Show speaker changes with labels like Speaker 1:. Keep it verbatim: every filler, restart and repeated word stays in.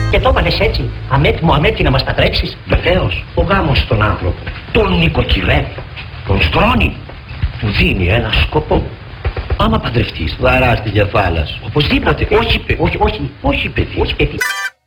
Speaker 1: Και το έβαλες έτσι, αμέτη μου αμέτη να μας τα τρέξεις.
Speaker 2: Βεβαίως, ο γάμος στον άνθρωπο τον νοικοκυρεύει, τον στρώνει, του δίνει ένα σκοπό. Άμα παντρευτείς,
Speaker 3: Βαρά στην κεφάλα σου.
Speaker 2: οπωσδήποτε, όχι, παι- όχι, όχι, όχι παιδί.
Speaker 1: Όχι παιδί.